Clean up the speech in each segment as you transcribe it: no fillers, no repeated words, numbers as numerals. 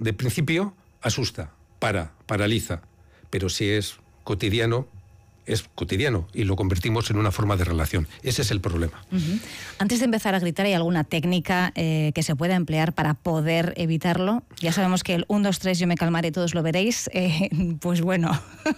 de principio, asusta, paraliza, pero si es cotidiano y lo convertimos en una forma de relación. Ese es el problema. Antes de empezar a gritar, ¿hay alguna técnica que se pueda emplear para poder evitarlo? Ya sabemos que el 1, 2, 3, yo me calmaré, todos lo veréis. Pues bueno,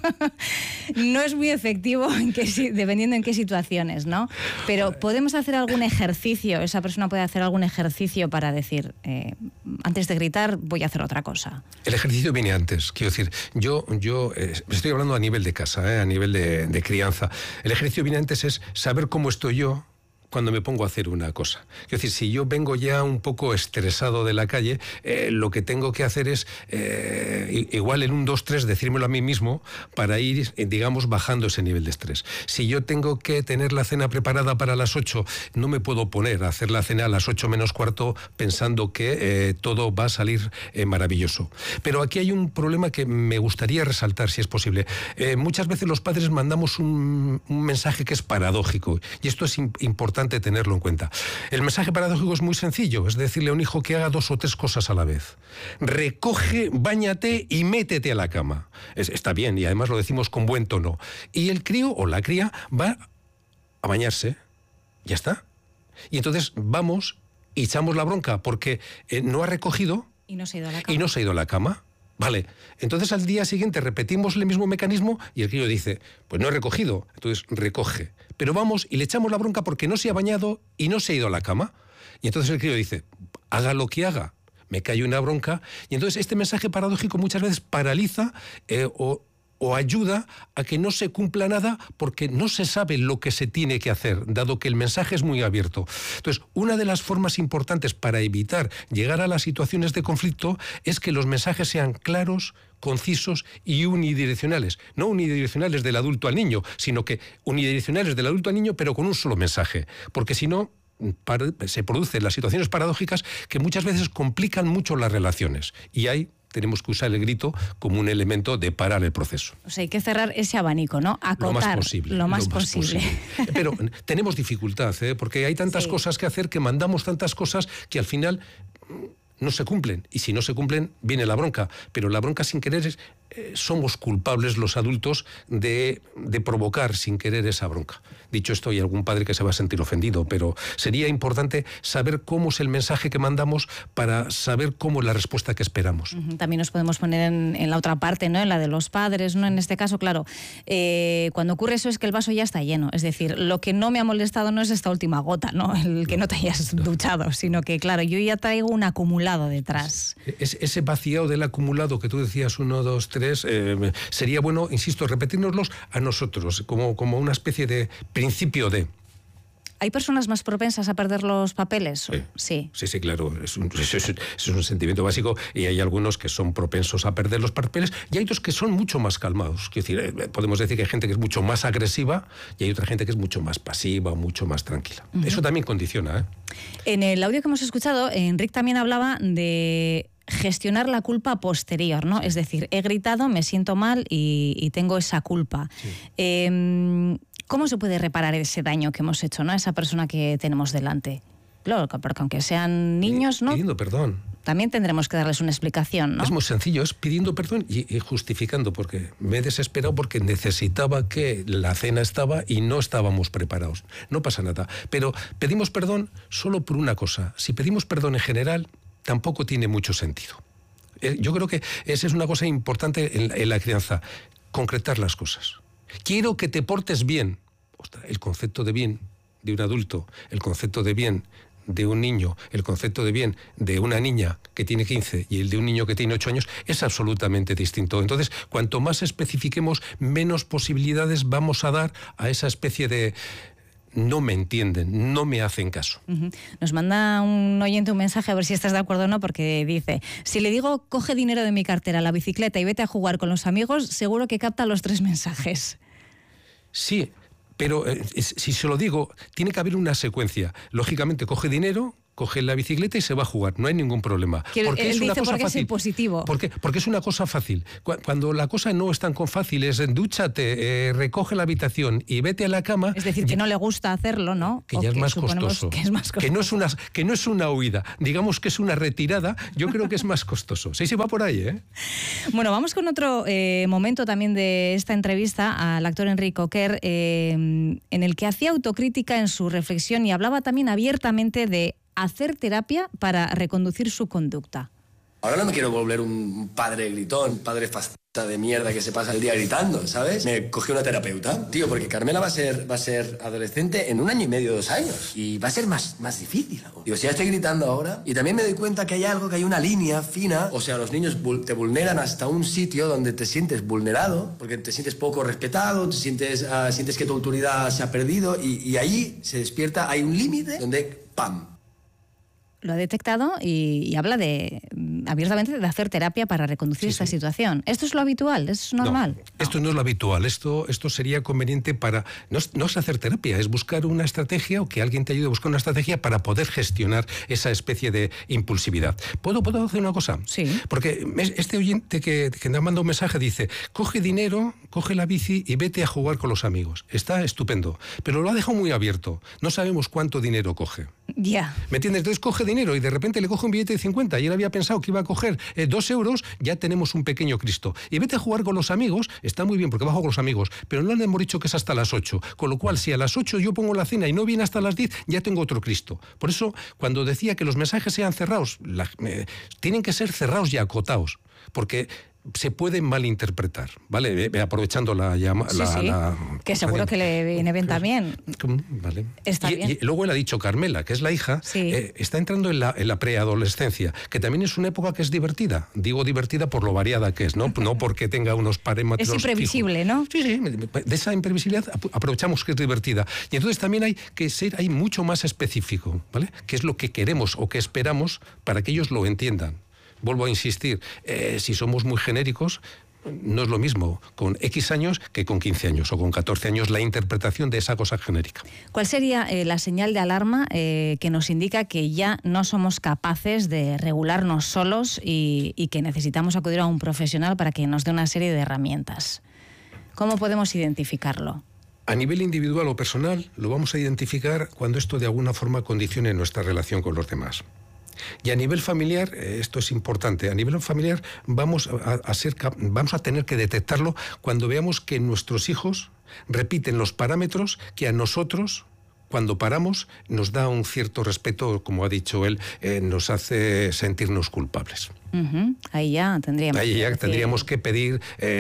no es muy efectivo dependiendo en qué situaciones, ¿no? Pero ¿podemos hacer algún ejercicio? Esa persona puede hacer algún ejercicio para decir, antes de gritar, voy a hacer otra cosa. El ejercicio viene antes. Quiero decir, yo estoy hablando a nivel de casa, a nivel de crianza. El ejercicio viene antes, es saber cómo estoy yo cuando me pongo a hacer una cosa. Es decir, si yo vengo ya un poco estresado de la calle, lo que tengo que hacer es, igual en 1, 2, 3, decírmelo a mí mismo para ir, digamos, bajando ese nivel de estrés. Si yo tengo que tener la cena preparada para las 8, no me puedo poner a hacer la cena a las 8 menos cuarto pensando que todo va a salir maravilloso. Pero aquí hay un problema que me gustaría resaltar, si es posible. Muchas veces los padres mandamos un mensaje que es paradójico, y esto es importante tenerlo en cuenta. El mensaje paradójico es muy sencillo, es decirle a un hijo que haga 2 o 3 cosas a la vez. Recoge, báñate y métete a la cama. Está bien, y además lo decimos con buen tono. Y el crío o la cría va a bañarse, ya está. Y entonces vamos y echamos la bronca porque no ha recogido y no se ha ido a la cama. Y no se ha ido a la cama. Vale, entonces al día siguiente repetimos el mismo mecanismo y el crío dice, pues no he recogido, entonces recoge. Pero vamos y le echamos la bronca porque no se ha bañado y no se ha ido a la cama. Y entonces el crío dice, haga lo que haga, me cae una bronca. Y entonces este mensaje paradójico muchas veces paraliza o ayuda a que no se cumpla nada porque no se sabe lo que se tiene que hacer, dado que el mensaje es muy abierto. Entonces, una de las formas importantes para evitar llegar a las situaciones de conflicto es que los mensajes sean claros, concisos y unidireccionales. No unidireccionales del adulto al niño, sino que unidireccionales del adulto al niño, pero con un solo mensaje. Porque si no, se producen las situaciones paradójicas que muchas veces complican mucho las relaciones. Y tenemos que usar el grito como un elemento de parar el proceso. O sea, hay que cerrar ese abanico, ¿no? Acotar lo más posible. Pero tenemos dificultad, porque hay tantas cosas que hacer, que mandamos tantas cosas que al final no se cumplen. Y si no se cumplen, viene la bronca. Pero la bronca sin querer somos culpables los adultos de provocar sin querer esa bronca. Dicho esto, hay algún padre que se va a sentir ofendido, pero sería importante saber cómo es el mensaje que mandamos para saber cómo es la respuesta que esperamos. También nos podemos poner en la otra parte, ¿no? En la de los padres, ¿no? En este caso, claro, cuando ocurre eso es que el vaso ya está lleno. Es decir, lo que no me ha molestado no es esta última gota, ¿no? El que no te hayas duchado, sino que, claro, yo ya traigo un acumulado detrás. Ese vaciado del acumulado que tú decías, 1, 2, 3, sería bueno, insisto, repetírnoslos a nosotros, como una especie de principio de... ¿Hay personas más propensas a perder los papeles? Sí, claro. Es un sentimiento básico y hay algunos que son propensos a perder los papeles y hay otros que son mucho más calmados. Es decir, podemos decir que hay gente que es mucho más agresiva y hay otra gente que es mucho más pasiva, mucho más tranquila. Eso también condiciona. En el audio que hemos escuchado, Enric también hablaba de gestionar la culpa posterior, ¿no? Es decir, he gritado, me siento mal y tengo esa culpa. Sí. ¿Cómo se puede reparar ese daño que hemos hecho, ¿no? A esa persona que tenemos delante? Claro, porque aunque sean niños, ¿no? Pidiendo perdón. También tendremos que darles una explicación, ¿no? Es muy sencillo, es pidiendo perdón y justificando, porque me he desesperado porque necesitaba que la cena estaba y no estábamos preparados. No pasa nada. Pero pedimos perdón solo por una cosa. Si pedimos perdón en general, tampoco tiene mucho sentido. Yo creo que esa es una cosa importante en la crianza, concretar las cosas. Quiero que te portes bien. Ostras, el concepto de bien de un adulto, el concepto de bien de un niño, el concepto de bien de una niña que tiene 15 y el de un niño que tiene 8 años es absolutamente distinto. Entonces, cuanto más especifiquemos, menos posibilidades vamos a dar a esa especie de no me entienden, no me hacen caso. Nos manda un oyente un mensaje, a ver si estás de acuerdo o no, porque dice, si le digo, coge dinero de mi cartera, la bicicleta y vete a jugar con los amigos, seguro que capta los 3 mensajes. Sí, pero si se lo digo, tiene que haber una secuencia. Lógicamente, coge dinero, coge la bicicleta y se va a jugar, no hay ningún problema. Porque es una cosa fácil. Es positivo. Porque es una cosa fácil. Cuando la cosa no es tan fácil, es dúchate, recoge la habitación y vete a la cama. Es decir, que no le gusta hacerlo, ¿no? Que ya es más costoso. Que no es una huida, digamos que es una retirada, yo creo que es más costoso. Sí, va por ahí, ¿eh? Bueno, vamos con otro momento también de esta entrevista al actor Enric Coquer, en el que hacía autocrítica en su reflexión y hablaba también abiertamente de hacer terapia para reconducir su conducta. Ahora no me quiero volver un padre gritón, padre fascista de mierda que se pasa el día gritando, ¿sabes? Me cogí una terapeuta, tío, porque Carmela va a ser adolescente en 1 año y medio, 2 años. Y va a ser más difícil. Digo, si ya estoy gritando ahora, y también me doy cuenta que hay algo, que hay una línea fina. O sea, los niños te vulneran hasta un sitio donde te sientes vulnerado, porque te sientes poco respetado, sientes que tu autoridad se ha perdido, y ahí se despierta, hay un límite donde ¡pam! Lo ha detectado y habla abiertamente de hacer terapia para reconducir esta situación. ¿Esto es lo habitual? ¿Es normal? No, esto no es lo habitual. Esto sería conveniente para... No es hacer terapia, es buscar una estrategia o que alguien te ayude a buscar una estrategia para poder gestionar esa especie de impulsividad. ¿Puedo hacer una cosa? Sí. Porque este oyente que me manda un mensaje dice, coge dinero, coge la bici y vete a jugar con los amigos. Está estupendo, pero lo ha dejado muy abierto. No sabemos cuánto dinero coge. Ya. ¿Me entiendes? Entonces coge dinero y de repente le coge un billete de 50 y él había pensado que iba a coger 2 euros, ya tenemos un pequeño Cristo. Y vete a jugar con los amigos, está muy bien porque va a jugar con los amigos, pero no le hemos dicho que es hasta las 8. Con lo cual, si a las 8 yo pongo la cena y no viene hasta las 10, ya tengo otro Cristo. Por eso, cuando decía que los mensajes sean cerrados, tienen que ser cerrados y acotados, porque se pueden malinterpretar, ¿vale? Aprovechando la llamada... que seguro que le viene bien también. Vale. Está bien. Y luego él ha dicho Carmela, que es la hija, está entrando en la preadolescencia, que también es una época que es divertida. Digo divertida por lo variada que es, no porque tenga unos parámetros... Es imprevisible, fijos. ¿No? Sí, de esa imprevisibilidad aprovechamos que es divertida. Y entonces también hay que ser mucho más específico, ¿vale? ¿Qué es lo que queremos o que esperamos para que ellos lo entiendan? Vuelvo a insistir, si somos muy genéricos, no es lo mismo con X años que con 15 años o con 14 años la interpretación de esa cosa genérica. ¿Cuál sería la señal de alarma que nos indica que ya no somos capaces de regularnos solos y que necesitamos acudir a un profesional para que nos dé una serie de herramientas? ¿Cómo podemos identificarlo? A nivel individual o personal, lo vamos a identificar cuando esto de alguna forma condicione nuestra relación con los demás. Y a nivel familiar, esto es importante, a nivel familiar vamos a tener que detectarlo cuando veamos que nuestros hijos repiten los parámetros que a nosotros, cuando paramos, nos da un cierto respeto, como ha dicho él, nos hace sentirnos culpables. Ahí ya tendríamos que pedir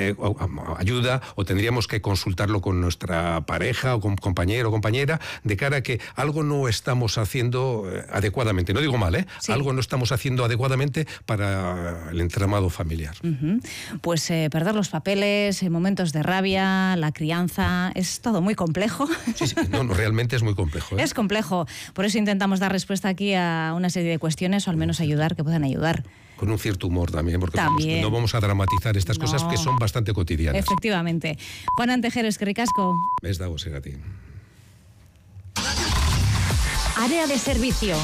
ayuda o tendríamos que consultarlo con nuestra pareja o con compañero o compañera de cara a que algo no estamos haciendo adecuadamente. No digo mal, sí. Algo no estamos haciendo adecuadamente para el entramado familiar. Pues perder los papeles, momentos de rabia, la crianza, es todo muy complejo. Sí, no, realmente es muy complejo. Es complejo. Por eso intentamos dar respuesta aquí a una serie de cuestiones o al menos ayudar, que puedan ayudar. Con un cierto humor también, porque no vamos a dramatizar estas cosas que son bastante cotidianas. Efectivamente. Juan Antejero, eskerrik asko. Ez dago segatik. Área de servicio.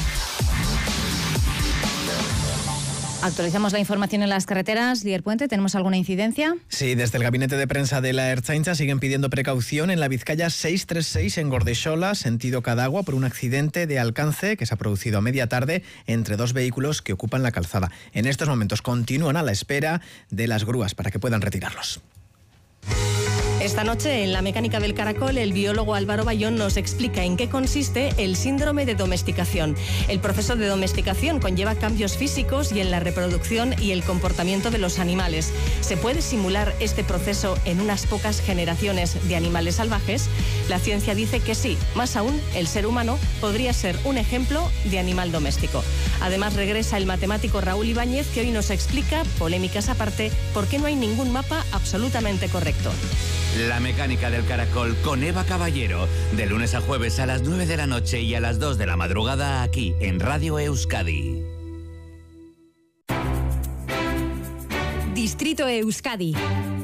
Actualizamos la información en las carreteras. Lier Puente, ¿tenemos alguna incidencia? Sí, desde el gabinete de prensa de la Ertzaintza siguen pidiendo precaución en la Vizcaya 636 en Gordexola, sentido Cadagua, por un accidente de alcance que se ha producido a media tarde entre 2 vehículos que ocupan la calzada. En estos momentos continúan a la espera de las grúas para que puedan retirarlos. Esta noche, en La Mecánica del Caracol, el biólogo Álvaro Bayón nos explica en qué consiste el síndrome de domesticación. El proceso de domesticación conlleva cambios físicos y en la reproducción y el comportamiento de los animales. ¿Se puede simular este proceso en unas pocas generaciones de animales salvajes? La ciencia dice que sí. Más aún, el ser humano podría ser un ejemplo de animal doméstico. Además, regresa el matemático Raúl Ibáñez, que hoy nos explica, polémicas aparte, por qué no hay ningún mapa absolutamente correcto. La Mecánica del Caracol con Eva Caballero, de lunes a jueves a las 9 de la noche y a las 2 de la madrugada aquí en Radio Euskadi. Distrito Euskadi.